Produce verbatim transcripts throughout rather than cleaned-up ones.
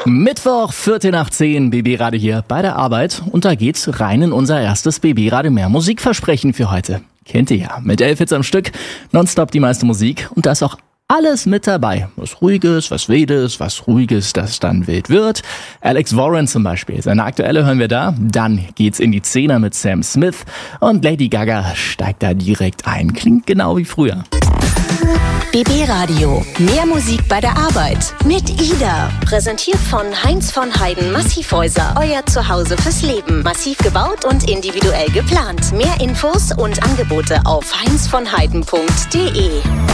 Mittwoch, Viertel nach zehn, B B-Radio hier bei der Arbeit. Und da geht's rein in unser erstes B B-Radio mehr Musikversprechen für heute. Kennt ihr ja, mit elf Hits am Stück, nonstop die meiste Musik. Und da ist auch alles mit dabei. Was Ruhiges, was Wildes, was Ruhiges, das dann wild wird. Alex Warren zum Beispiel, seine aktuelle hören wir da. Dann geht's in die Zehner mit Sam Smith. Und Lady Gaga steigt da direkt ein. Klingt genau wie früher. B B-Radio. Mehr Musik bei der Arbeit. Mit Ida. Präsentiert von Heinz von Heiden Massivhäuser. Euer Zuhause fürs Leben. Massiv gebaut und individuell geplant. Mehr Infos und Angebote auf heinz von heiden punkt de.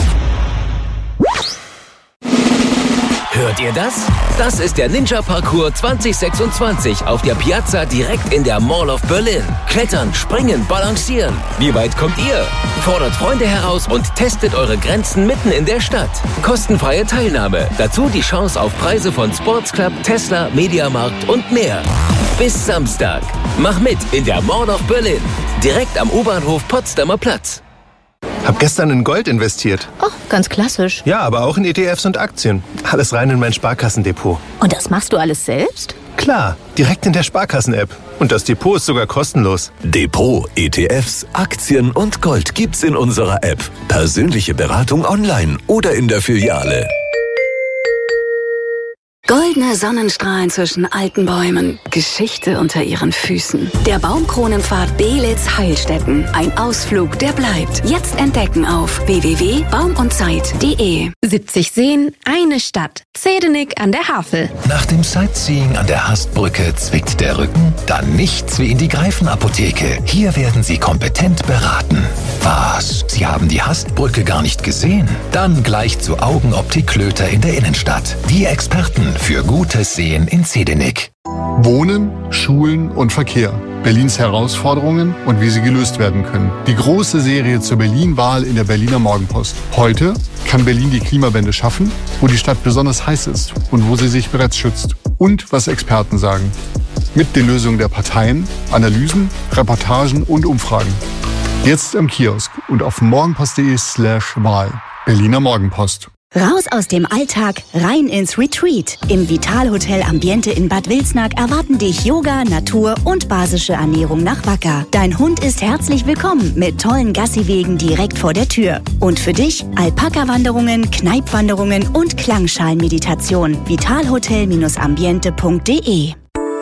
Hört ihr das? Das ist der Ninja Parcours zwanzig sechsundzwanzig auf der Piazza direkt in der Mall of Berlin. Klettern, springen, balancieren. Wie weit kommt ihr? Fordert Freunde heraus und testet eure Grenzen mitten in der Stadt. Kostenfreie Teilnahme. Dazu die Chance auf Preise von Sports Club, Tesla, Mediamarkt und mehr. Bis Samstag. Mach mit in der Mall of Berlin. Direkt am U-Bahnhof Potsdamer Platz. Hab gestern in Gold investiert. Oh, ganz klassisch. Ja, aber auch in E T Fs und Aktien. Alles rein in mein Sparkassendepot. Und das machst du alles selbst? Klar, direkt in der Sparkassen-App. Und das Depot ist sogar kostenlos. Depot, E T Fs, Aktien und Gold gibt's in unserer App. Persönliche Beratung online oder in der Filiale. Goldene Sonnenstrahlen zwischen alten Bäumen, Geschichte unter ihren Füßen. Der Baumkronenpfad Beelitz-Heilstätten. Ein Ausflug, der bleibt. Jetzt entdecken auf w w w punkt baum und zeit punkt de. siebzig Seen, eine Stadt. Zedenik an der Havel. Nach dem Sightseeing an der Hastbrücke zwickt der Rücken? Dann nichts wie in die Greifenapotheke. Hier werden Sie kompetent beraten. Was? Sie haben die Hastbrücke gar nicht gesehen? Dann gleich zu Augenoptik Klöter in der Innenstadt. Die Experten für gutes Sehen in Zedenik. Wohnen, Schulen und Verkehr. Berlins Herausforderungen und wie sie gelöst werden können. Die große Serie zur Berlin-Wahl in der Berliner Morgenpost. Heute kann Berlin die Klimawende schaffen, wo die Stadt besonders heiß ist und wo sie sich bereits schützt. Und was Experten sagen. Mit den Lösungen der Parteien, Analysen, Reportagen und Umfragen. Jetzt im Kiosk und auf morgenpost.de slash Wahl. Berliner Morgenpost. Raus aus dem Alltag, rein ins Retreat. Im Vitalhotel Ambiente in Bad Wilsnack erwarten dich Yoga, Natur und basische Ernährung nach Wacker. Dein Hund ist herzlich willkommen mit tollen Gassiwegen direkt vor der Tür. Und für dich Alpaka-Wanderungen, Kneipwanderungen und Klangschalenmeditation. vitalhotel ambiente punkt de.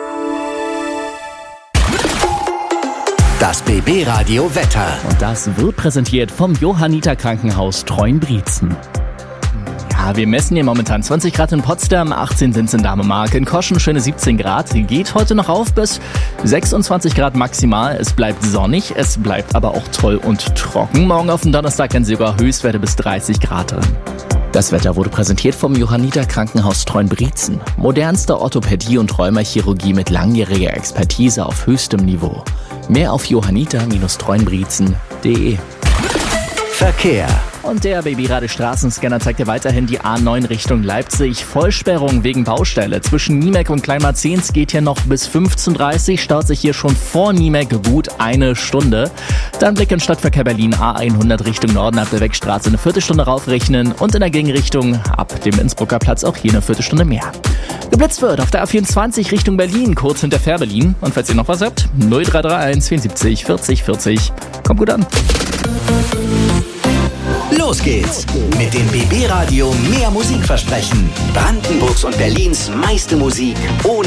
Das B B-Radio Wetter. Und das wird präsentiert vom Johanniter Krankenhaus Treuenbrietzen. Ja, wir messen hier momentan zwanzig Grad in Potsdam, achtzehn sind es in Dänemark, in Koschen schöne siebzehn Grad. Geht heute noch auf bis sechsundzwanzig Grad maximal. Es bleibt sonnig, es bleibt aber auch toll und trocken. Morgen auf den Donnerstag dann sogar Höchstwerte bis dreißig Grad drin. Das Wetter wurde präsentiert vom Johanniter Krankenhaus Treuenbrietzen. Modernste Orthopädie und Rheumachirurgie mit langjähriger Expertise auf höchstem Niveau. Mehr auf johanniter Treuenbrietzen punkt de. Verkehr. Und der B B-Radio Straßenscanner zeigt dir weiterhin die A neun Richtung Leipzig. Vollsperrung wegen Baustelle. Zwischen Niemek und Kleinmarzens geht hier noch bis fünfzehn Uhr dreißig. Staut sich hier schon vor Niemek gut eine Stunde. Dann Blick in Stadtverkehr Berlin A hundert Richtung Norden ab der Wegstraße eine Viertelstunde raufrechnen. Und in der Gegenrichtung ab dem Innsbrucker Platz auch hier eine Viertelstunde mehr. Geblitzt wird auf der A vierundzwanzig Richtung Berlin, kurz hinter Fährberlin. Und falls ihr noch was habt, null drei drei eins vierundsiebzig vierzig vierzig. Kommt gut an. Los geht's mit dem B B-Radio mehr Musikversprechen. Brandenburgs und Berlins meiste Musik ohne